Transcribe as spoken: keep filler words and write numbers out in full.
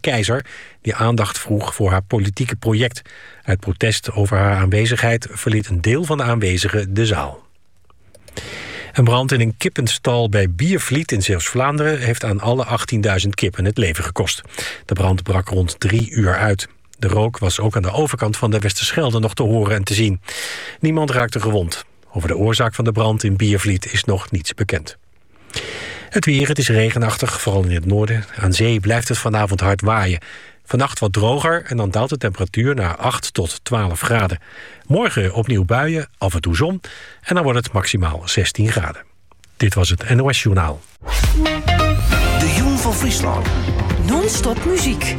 Keizer, die aandacht vroeg voor haar politieke project. Uit protest over haar aanwezigheid verliet een deel van de aanwezigen de zaal. Een brand in een kippenstal bij Biervliet in Zeeuws-Vlaanderen heeft aan alle achttienduizend kippen het leven gekost. De brand brak rond drie uur uit. De rook was ook aan de overkant van de Westerschelde nog te horen en te zien. Niemand raakte gewond. Over de oorzaak van de brand in Biervliet is nog niets bekend. Het weer, het is regenachtig, vooral in het noorden. Aan zee blijft het vanavond hard waaien. Vannacht wat droger en dan daalt de temperatuur naar acht tot twaalf graden. Morgen opnieuw buien, af en toe zon en dan wordt het maximaal zestien graden. Dit was het N O S Journaal. De Jong van Friesland. Non-stop muziek.